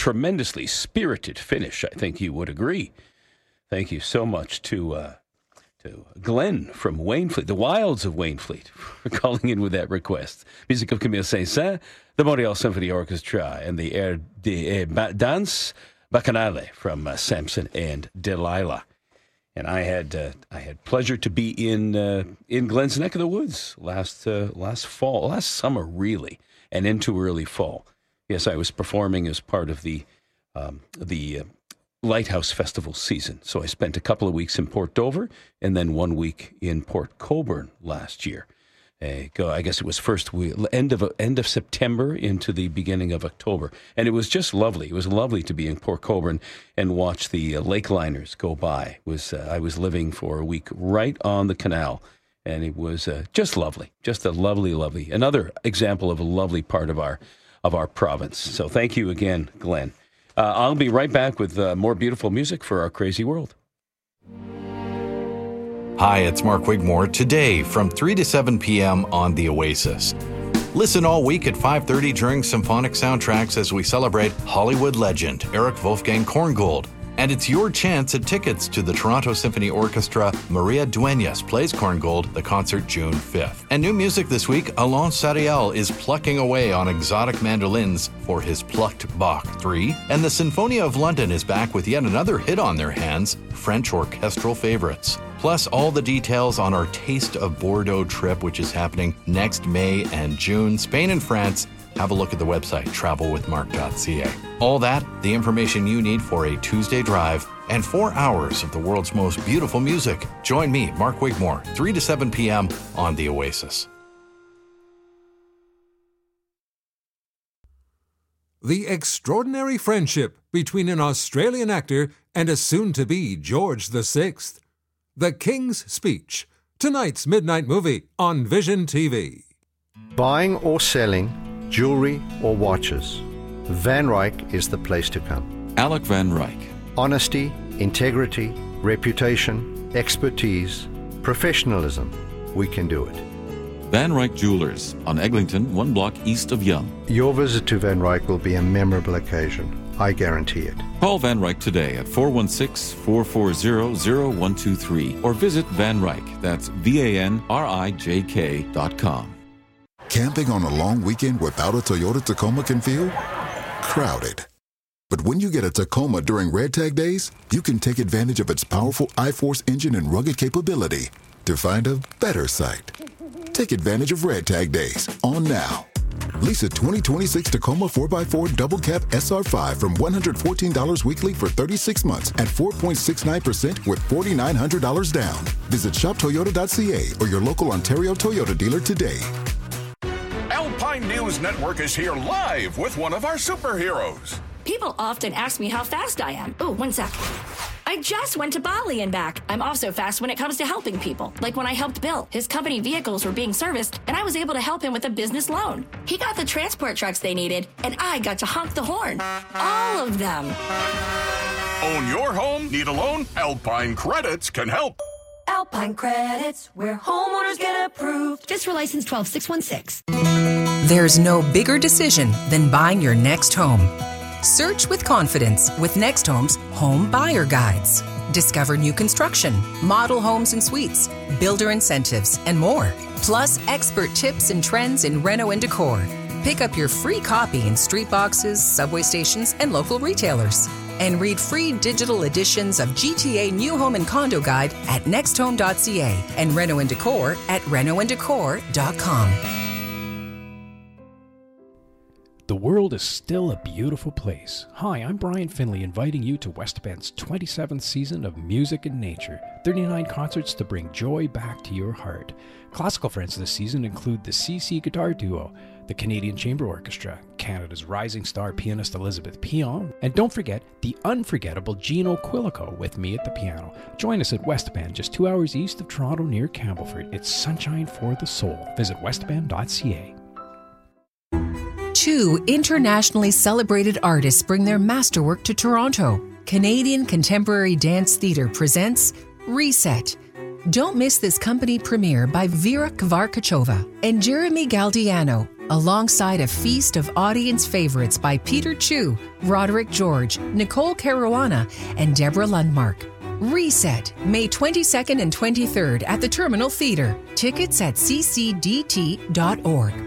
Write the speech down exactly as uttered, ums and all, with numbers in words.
tremendously spirited finish. I think you would agree. Thank you so much to uh, to Glenn from Wainfleet, the Wilds of Wainfleet, for calling in with that request. Music of Camille Saint-Saëns, the Montreal Symphony Orchestra, and the Air de ba- Danse Bacchanale from uh, Samson and Delilah. And I had uh, I had pleasure to be in uh, in Glenn's neck of the woods last uh, last fall, last summer really, and into early fall. Yes, I was performing as part of the um, the uh, Lighthouse Festival season. So I spent a couple of weeks in Port Dover and then one week in Port Colborne last year. Uh, go, I guess it was first week, end of end of September into the beginning of October, and it was just lovely. It was lovely to be in Port Colborne and watch the uh, lake liners go by. It was uh, I was living for a week right on the canal, and it was uh, just lovely, just a lovely, lovely another example of a lovely part of our of our province. So thank you again, Glenn. Uh, I'll be right back with uh, more beautiful music for our crazy world. Hi, it's Mark Wigmore. Today from three to seven p.m. on The Oasis. Listen all week at five thirty during Symphonic Soundtracks as we celebrate Hollywood legend Eric Wolfgang Korngold. And it's your chance at tickets to the Toronto Symphony Orchestra. Maria Dueñas plays Korngold, the concert June fifth. And new music this week, Alain Sariel is plucking away on exotic mandolins for his plucked Bach three. And the Sinfonia of London is back with yet another hit on their hands, French orchestral favorites. Plus all the details on our Taste of Bordeaux trip, which is happening next May and June, Spain and France. Have a look at the website, travel with mark dot c a. All that, the information you need for a Tuesday drive, and four hours of the world's most beautiful music. Join me, Mark Wigmore, three to seven p.m. on The Oasis. The extraordinary friendship between an Australian actor and a soon-to-be George the Sixth. The King's Speech, tonight's midnight movie on Vision T V. Buying or selling jewelry or watches, Van Ryck is the place to come. Alec Van Ryck. Honesty, integrity, reputation, expertise, professionalism. We can do it. Van Ryck Jewelers on Eglinton, one block east of Yonge. Your visit to Van Ryck will be a memorable occasion. I guarantee it. Call Van Ryck today at four one six, four four zero, zero one two three or visit Van Ryck, that's V A N R I J K dot com. Camping on a long weekend without a Toyota Tacoma can feel crowded. But when you get a Tacoma during Red Tag Days, you can take advantage of its powerful I-Force engine and rugged capability to find a better site. Take advantage of Red Tag Days on now. Lease a twenty twenty-six Tacoma four by four Double Cab S R five from one hundred fourteen dollars weekly for thirty-six months at four point six nine percent with four thousand nine hundred dollars down. Visit shop toyota dot c a or your local Ontario Toyota dealer today. Alpine News Network is here live with one of our superheroes. People often ask me how fast I am. Oh, one sec. I just went to Bali and back. I'm also fast when it comes to helping people. Like when I helped Bill. His company vehicles were being serviced, and I was able to help him with a business loan. He got the transport trucks they needed, and I got to honk the horn. All of them. Own your home? Need a loan? Alpine Credits can help. Alpine Credits, where homeowners get approved. Just for license twelve six one six. There's no bigger decision than buying your next home. Search with confidence with Next Home's Home Buyer Guides. Discover new construction, model homes and suites, builder incentives, and more. Plus expert tips and trends in reno and decor. Pick up your free copy in street boxes, subway stations, and local retailers. And read free digital editions of G T A New Home and Condo Guide at next home dot c a and Reno and Decor at reno and decor dot com. The world is still a beautiful place. Hi, I'm Brian Finley, inviting you to West Bend's twenty-seventh season of Music and Nature. thirty-nine concerts to bring joy back to your heart. Classical friends this season include the C C Guitar Duo, the Canadian Chamber Orchestra, Canada's rising star pianist Elizabeth Pion, and don't forget the unforgettable Gino Quilico with me at the piano. Join us at West Bend, just two hours east of Toronto near Campbellford. It's sunshine for the soul. Visit west bend dot c a. Two internationally celebrated artists bring their masterwork to Toronto. Canadian Contemporary Dance Theatre presents Reset. Don't miss this company premiere by Vera Kvarkachova and Jeremy Galdiano, alongside a feast of audience favorites by Peter Chu, Roderick George, Nicole Caruana, and Deborah Lundmark. Reset, May twenty-second and twenty-third at the Terminal Theatre. Tickets at c c d t dot org.